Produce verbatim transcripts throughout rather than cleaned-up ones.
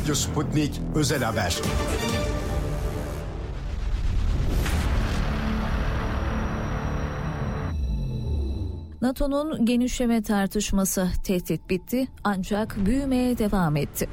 Radyo Sputnik Özel Haber. NATO'nun genişleme tartışması, tehdit bitti ancak büyümeye devam etti.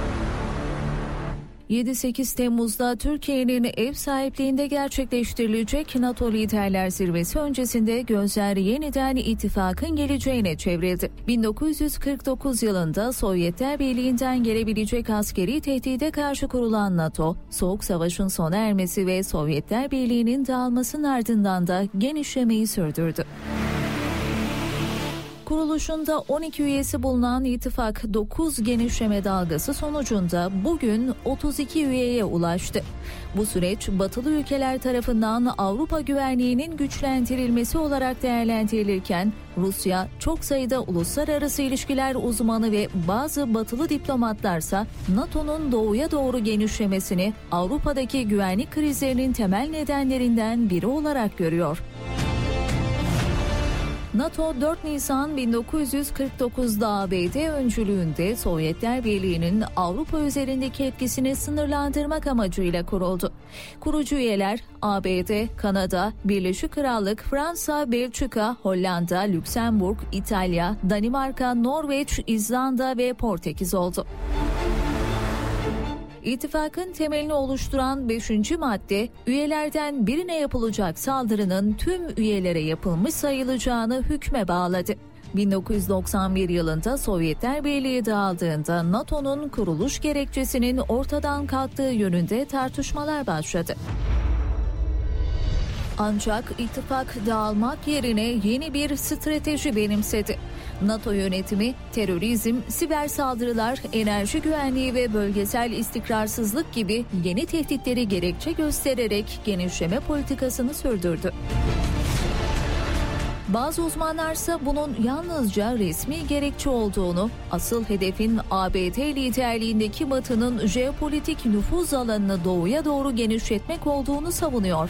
yedi sekiz Temmuz'da Türkiye'nin ev sahipliğinde gerçekleştirilecek NATO Liderler Zirvesi öncesinde gözler yeniden ittifakın geleceğine çevrildi. bin dokuz yüz kırk dokuz yılında Sovyetler Birliği'nden gelebilecek askeri tehdide karşı kurulan NATO, Soğuk Savaş'ın sona ermesi ve Sovyetler Birliği'nin dağılmasının ardından da genişlemeyi sürdürdü. Kuruluşunda on iki üyesi bulunan ittifak dokuz genişleme dalgası sonucunda bugün otuz iki üyeye ulaştı. Bu süreç batılı ülkeler tarafından Avrupa güvenliğinin güçlendirilmesi olarak değerlendirilirken Rusya çok sayıda uluslararası ilişkiler uzmanı ve bazı batılı diplomatlarsa NATO'nun doğuya doğru genişlemesini Avrupa'daki güvenlik krizlerinin temel nedenlerinden biri olarak görüyor. NATO dört Nisan bin dokuz yüz kırk dokuz'da A B D öncülüğünde Sovyetler Birliği'nin Avrupa üzerindeki etkisini sınırlandırmak amacıyla kuruldu. Kurucu üyeler A B D, Kanada, Birleşik Krallık, Fransa, Belçika, Hollanda, Lüksemburg, İtalya, Danimarka, Norveç, İzlanda ve Portekiz oldu. İttifakın temelini oluşturan beşinci madde, üyelerden birine yapılacak saldırının tüm üyelere yapılmış sayılacağını hükme bağladı. bin dokuz yüz doksan bir yılında Sovyetler Birliği dağıldığında NATO'nun kuruluş gerekçesinin ortadan kalktığı yönünde tartışmalar başladı. Ancak ittifak dağılmak yerine yeni bir strateji benimsedi. NATO yönetimi terörizm, siber saldırılar, enerji güvenliği ve bölgesel istikrarsızlık gibi yeni tehditleri gerekçe göstererek genişleme politikasını sürdürdü. Bazı uzmanlarsa bunun yalnızca resmi gerekçe olduğunu, asıl hedefin A B D liderliğindeki Batı'nın jeopolitik nüfuz alanını doğuya doğru genişletmek olduğunu savunuyor.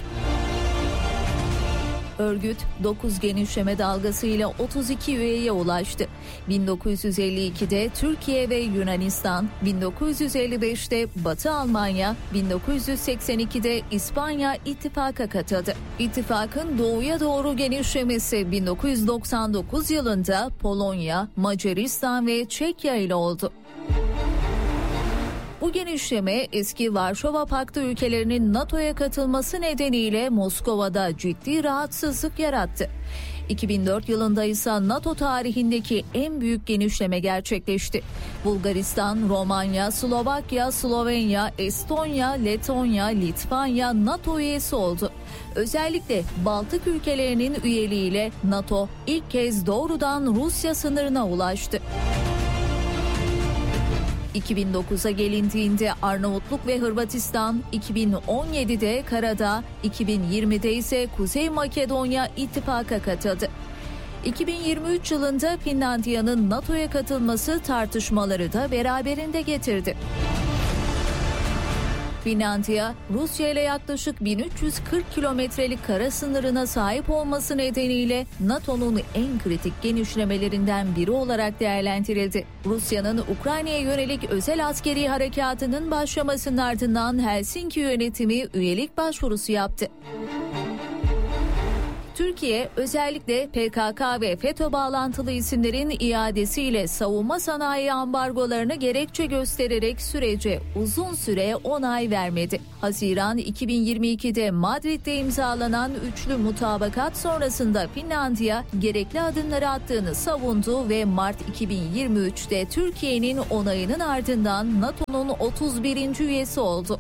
Örgüt dokuz genişleme dalgasıyla otuz iki üyeye ulaştı. bin dokuz yüz elli iki'de Türkiye ve Yunanistan, bin dokuz yüz elli beş'te Batı Almanya, bin dokuz yüz seksen iki'de İspanya ittifaka katıldı. İttifakın doğuya doğru genişlemesi bin dokuz yüz doksan dokuz yılında Polonya, Macaristan ve Çekya ile oldu. Bu genişleme eski Varşova Paktı ülkelerinin NATO'ya katılması nedeniyle Moskova'da ciddi rahatsızlık yarattı. iki bin dört yılında ise NATO tarihindeki en büyük genişleme gerçekleşti. Bulgaristan, Romanya, Slovakya, Slovenya, Estonya, Letonya, Litvanya NATO üyesi oldu. Özellikle Baltık ülkelerinin üyeliğiyle NATO ilk kez doğrudan Rusya sınırına ulaştı. iki bin dokuz'a gelindiğinde Arnavutluk ve Hırvatistan, iki bin on yedi'de Karadağ, iki bin yirmi'de ise Kuzey Makedonya ittifaka katıldı. iki bin yirmi üç yılında Finlandiya'nın NATO'ya katılması tartışmaları da beraberinde getirdi. Finlandiya, Rusya ile yaklaşık bin üç yüz kırk kilometrelik kara sınırına sahip olması nedeniyle NATO'nun en kritik genişlemelerinden biri olarak değerlendirildi. Rusya'nın Ukrayna'ya yönelik özel askeri harekatının başlamasının ardından Helsinki yönetimi üyelik başvurusu yaptı. Türkiye özellikle P K K ve FETÖ bağlantılı isimlerin iadesiyle savunma sanayi ambargolarını gerekçe göstererek sürece uzun süre onay vermedi. Haziran iki bin yirmi iki'de Madrid'de imzalanan üçlü mutabakat sonrasında Finlandiya gerekli adımları attığını savundu ve Mart iki bin yirmi üç'te Türkiye'nin onayının ardından NATO'nun otuz birinci üyesi oldu.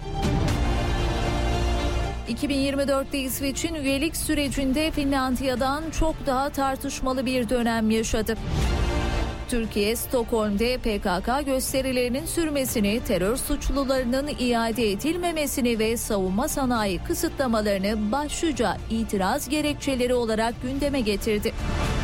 iki bin yirmi dört'te İsveç'in üyelik sürecinde Finlandiya'dan çok daha tartışmalı bir dönem yaşadı. Türkiye, Stockholm'de P K K gösterilerinin sürmesini, terör suçlularının iade edilmemesini ve savunma sanayi kısıtlamalarını başlıca itiraz gerekçeleri olarak gündeme getirdi.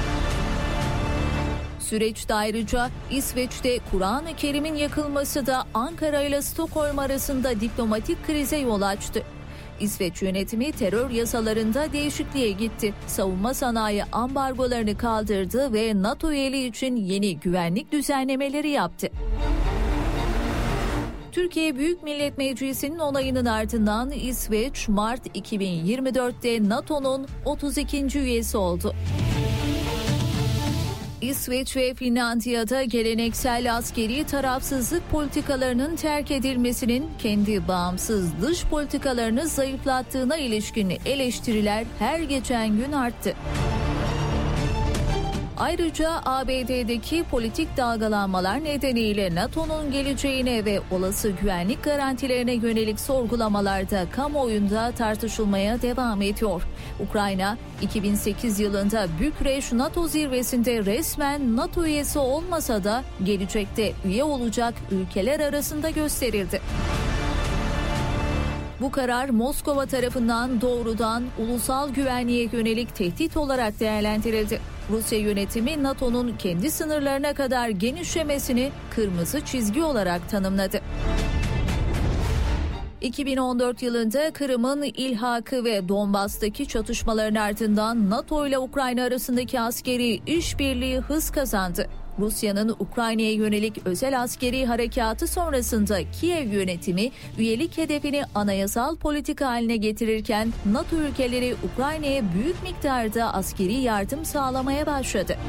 Süreçte ayrıca İsveç'te Kur'an-ı Kerim'in yakılması da Ankara ile Stockholm arasında diplomatik krize yol açtı. İsveç yönetimi terör yasalarında değişikliğe gitti. Savunma sanayi ambargolarını kaldırdı ve NATO üyeliği için yeni güvenlik düzenlemeleri yaptı. Türkiye Büyük Millet Meclisi'nin onayının ardından İsveç Mart iki bin yirmi dörtte NATO'nun otuz ikinci üyesi oldu. İsveç ve Finlandiya'da geleneksel askeri tarafsızlık politikalarının terk edilmesinin kendi bağımsız dış politikalarını zayıflattığına ilişkin eleştiriler her geçen gün arttı. Ayrıca A B D'deki politik dalgalanmalar nedeniyle NATO'nun geleceğine ve olası güvenlik garantilerine yönelik sorgulamalar da kamuoyunda tartışılmaya devam ediyor. Ukrayna, iki bin sekiz yılında Bükreş NATO zirvesinde resmen NATO üyesi olmasa da gelecekte üye olacak ülkeler arasında gösterildi. Bu karar Moskova tarafından doğrudan ulusal güvenliğe yönelik tehdit olarak değerlendirildi. Rusya yönetimi NATO'nun kendi sınırlarına kadar genişlemesini kırmızı çizgi olarak tanımladı. iki bin on dört yılında Kırım'ın ilhakı ve Donbas'taki çatışmaların ardından NATO ile Ukrayna arasındaki askeri işbirliği hız kazandı. Rusya'nın Ukrayna'ya yönelik özel askeri harekatı sonrasında Kiev yönetimi üyelik hedefini anayasal politika haline getirirken NATO ülkeleri Ukrayna'ya büyük miktarda askeri yardım sağlamaya başladı.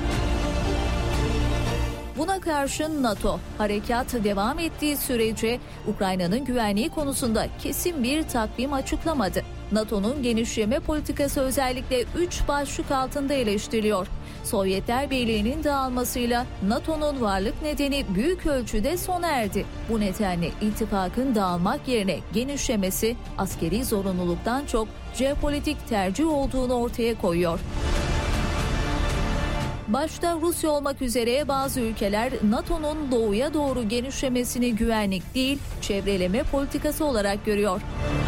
Buna karşın NATO, harekat devam ettiği sürece Ukrayna'nın güvenliği konusunda kesin bir takvim açıklamadı. NATO'nun genişleme politikası özellikle üç başlık altında eleştiriliyor. Sovyetler Birliği'nin dağılmasıyla NATO'nun varlık nedeni büyük ölçüde sona erdi. Bu nedenle ittifakın dağılmak yerine genişlemesi askeri zorunluluktan çok jeopolitik tercih olduğunu ortaya koyuyor. Başta Rusya olmak üzere bazı ülkeler NATO'nun doğuya doğru genişlemesini güvenlik değil, çevreleme politikası olarak görüyor.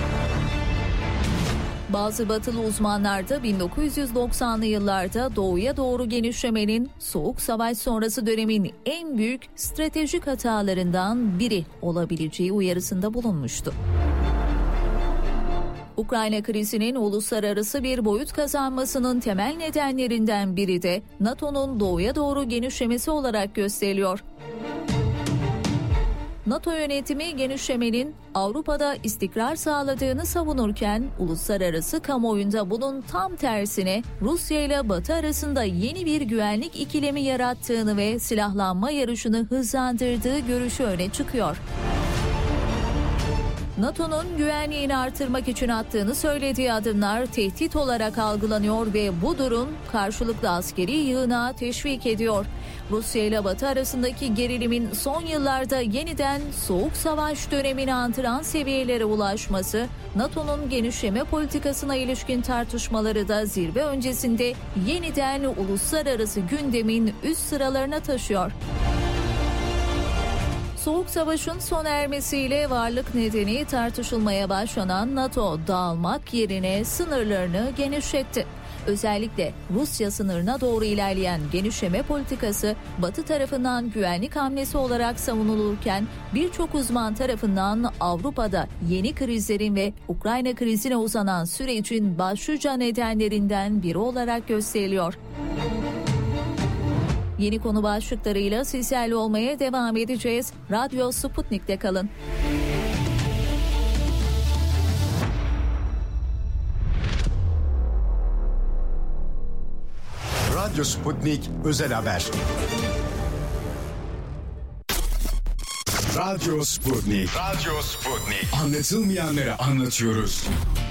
Bazı batılı uzmanlar da bin dokuz yüz doksanlı yıllarda doğuya doğru genişlemenin Soğuk Savaş sonrası dönemin en büyük stratejik hatalarından biri olabileceği uyarısında bulunmuştu. Ukrayna krizinin uluslararası bir boyut kazanmasının temel nedenlerinden biri de NATO'nun doğuya doğru genişlemesi olarak gösteriliyor. NATO yönetimi genişlemenin Avrupa'da istikrar sağladığını savunurken uluslararası kamuoyunda bunun tam tersine Rusya ile Batı arasında yeni bir güvenlik ikilemi yarattığını ve silahlanma yarışını hızlandırdığı görüşü öne çıkıyor. NATO'nun güvenliğini artırmak için attığını söylediği adımlar tehdit olarak algılanıyor ve bu durum karşılıklı askeri yığınağı teşvik ediyor. Rusya ile Batı arasındaki gerilimin son yıllarda yeniden Soğuk Savaş dönemini andıran seviyelere ulaşması, NATO'nun genişleme politikasına ilişkin tartışmaları da zirve öncesinde yeniden uluslararası gündemin üst sıralarına taşıyor. Soğuk Savaş'ın sona ermesiyle varlık nedeni tartışılmaya başlanan NATO dağılmak yerine sınırlarını genişletti. Özellikle Rusya sınırına doğru ilerleyen genişleme politikası Batı tarafından güvenlik hamlesi olarak savunulurken birçok uzman tarafından Avrupa'da yeni krizlerin ve Ukrayna krizine uzanan sürecin başlıca nedenlerinden biri olarak gösteriliyor. Yeni konu başlıklarıyla sizlerle olmaya devam edeceğiz. Radyo Sputnik'te kalın. Radyo Sputnik Özel Haber. Radyo Sputnik. Radyo Sputnik. Anlatılmayanları anlatıyoruz.